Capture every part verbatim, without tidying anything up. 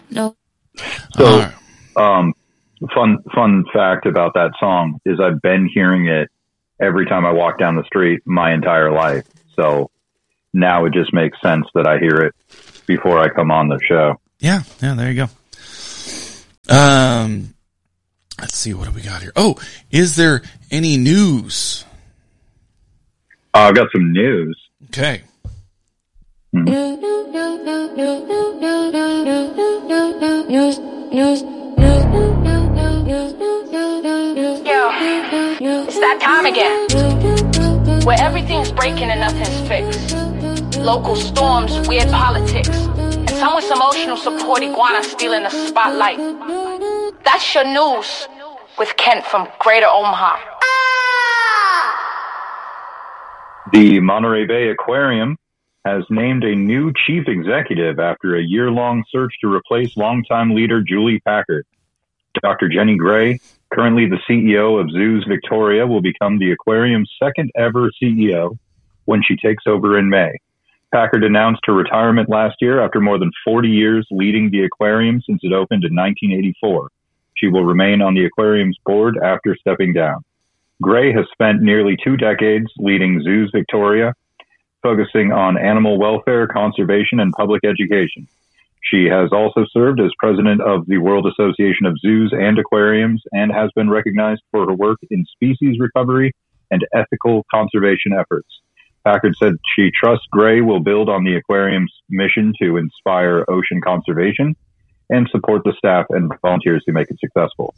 No. So, right. um, fun fun fact about that song is I've been hearing it every time I walk down the street my entire life. So now it just makes sense that I hear it before I come on the show. Yeah, yeah, there you go. Um, let's see, what do we got here? Oh, is there any news? Uh, I've got some news. Okay. Mm-hmm. Yo, it's that time again, where everything's breaking and nothing's fixed. Local storms, weird politics, and someone's emotional support iguana stealing the spotlight. That's your news with Kent from Greater Omaha. The Monterey Bay Aquarium has named a new chief executive after a year-long search to replace longtime leader Julie Packard. Doctor Jenny Gray, currently the C E O of Zoos Victoria, will become the aquarium's second ever C E O when she takes over in May. Packard announced her retirement last year after more than forty years leading the aquarium since it opened in nineteen eighty-four. She will remain on the aquarium's board after stepping down. Gray has spent nearly two decades leading Zoos Victoria, focusing on animal welfare, conservation, and public education. She has also served as president of the World Association of Zoos and Aquariums and has been recognized for her work in species recovery and ethical conservation efforts. Packard said she trusts Gray will build on the aquarium's mission to inspire ocean conservation and support the staff and volunteers who make it successful.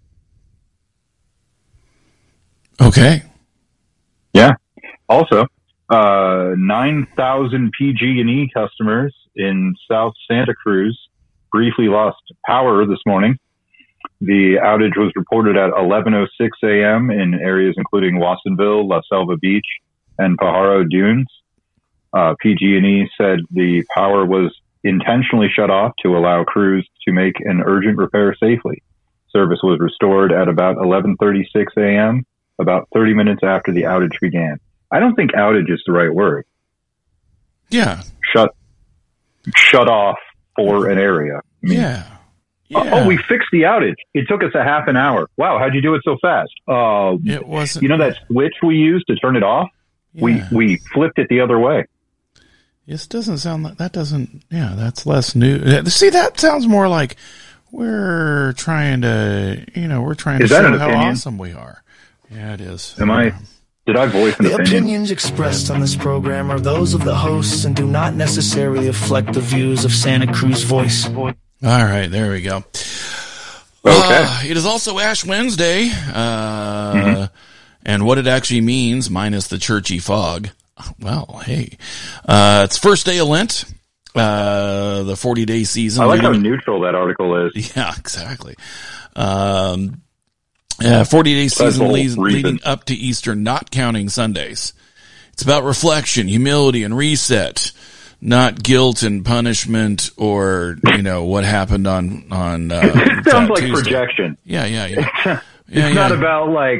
Okay. Yeah. Also, uh, nine thousand P G and E customers in South Santa Cruz briefly lost power this morning. The outage was reported at eleven oh six a.m. in areas including Watsonville, La Selva Beach, and Pajaro Dunes. Uh, P G and E said the power was intentionally shut off to allow crews to make an urgent repair safely. Service was restored at about eleven thirty-six a.m., about thirty minutes after the outage began. I don't think outage is the right word. Yeah. Shut shut off for an area. I mean, yeah. yeah. Oh, oh, we fixed the outage. It took us a half an hour. Wow, how'd you do it so fast? Uh, it wasn't. You know that switch we used to turn it off? Yeah. We we flipped it the other way. This doesn't sound like that. Doesn't yeah? That's less new. See, that sounds more like we're trying to, you know, we're trying is to that show an how opinion? awesome we are. Yeah, it is. Am I? Did I voice an the opinion? opinions expressed on this program are those of the hosts and do not necessarily reflect the views of Santa Cruz Voice. All right, there we go. Okay. Uh, it is also Ash Wednesday, uh, mm-hmm. and what it actually means, minus the churchy fog. Well, hey, uh, it's first day of Lent, uh, the forty-day season. I like leading, how neutral that article is. Yeah, exactly. Um, yeah, forty-day season leads, leading up to Easter, not counting Sundays. It's about reflection, humility, and reset, not guilt and punishment or, you know, what happened on, on, uh, it sounds like Tuesday. Projection. Yeah, yeah, yeah. It's, yeah, it's yeah. not about, like,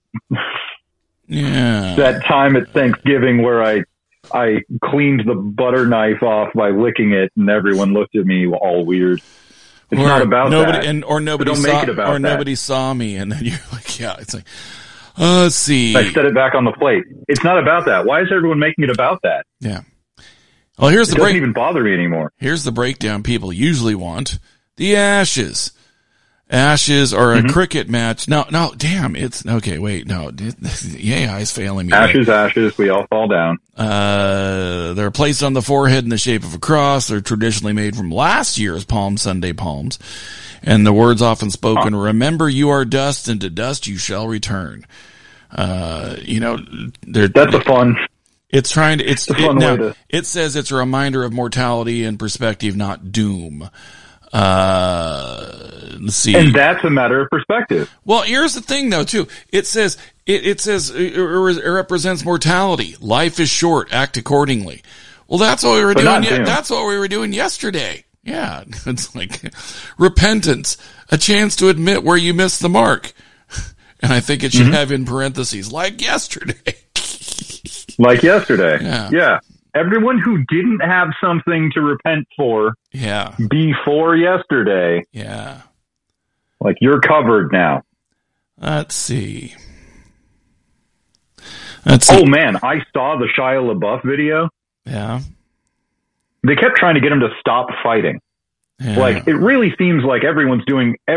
yeah. that time at Thanksgiving where I I cleaned the butter knife off by licking it and everyone looked at me all weird. It's or not about nobody, that. And, or nobody so saw, or that. nobody saw me, and then you're like, yeah, it's like, uh, let's see. I set it back on the plate. It's not about that. Why is everyone making it about that? Yeah. Well, here's it the break. Doesn't even bother me anymore. Here's the breakdown people usually want: the ashes. Ashes are a mm-hmm. cricket match. No, no, damn, it's okay. Wait, no, yeah, it's failing me. Ashes, right? Ashes, we all fall down. Uh, they're placed on the forehead in the shape of a cross. They're traditionally made from last year's Palm Sunday palms, and the words often spoken: oh. "Remember, you are dust, and to dust you shall return." Uh, you know, they're that's a fun. It's trying to. It's, it's a fun it, way now, to. It says it's a reminder of mortality and perspective, not doom. Uh, let's see. And that's a matter of perspective. Well, here's the thing though, too. It says, it, it says, it, it represents mortality. Life is short. Act accordingly. Well, that's what we were but doing. Ye- doom. that's what we were doing yesterday. Yeah. It's like repentance, a chance to admit where you missed the mark. And I think it should mm-hmm. have in parentheses, like yesterday. Like yesterday. Yeah. Yeah. everyone who didn't have something to repent for yeah. before yesterday, yeah, like you're covered now. Let's see. Let's see. Oh man, I saw the Shia LaBeouf video. Yeah. They kept trying to get him to stop fighting. Yeah. Like, it really seems like everyone's doing